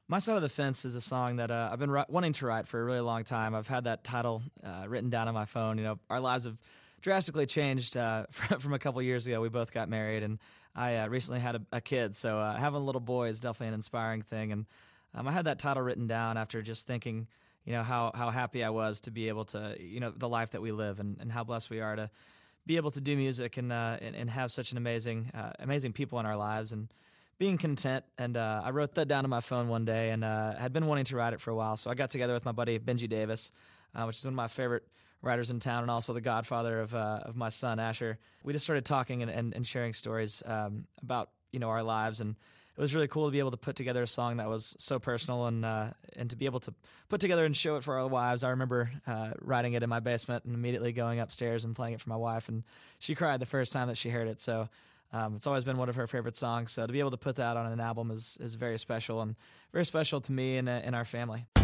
My Side of the Fence is a song that I've been wanting to write for a really long time. I've had that title written down on my phone. You know, our lives have drastically changed from a couple years ago. We both got married, and I recently had a kid. So having a little boy is definitely an inspiring thing. And I had that title written down after just thinking, you know, how happy I was to be able to, you know, the life that we live and how blessed we are to be able to do music and have such an amazing people in our lives and being content. And I wrote that down on my phone one day and had been wanting to write it for a while. So I got together with my buddy Benji Davis, which is one of my favorite writers in town and also the godfather of my son, Asher. We just started talking and sharing stories about, you know, our lives. And it was really cool to be able to put together a song that was so personal and to be able to put together and show it for our wives. I remember writing it in my basement and immediately going upstairs and playing it for my wife. And she cried the first time that she heard it. So it's always been one of her favorite songs. So to be able to put that on an album is very special and very special to me and our family.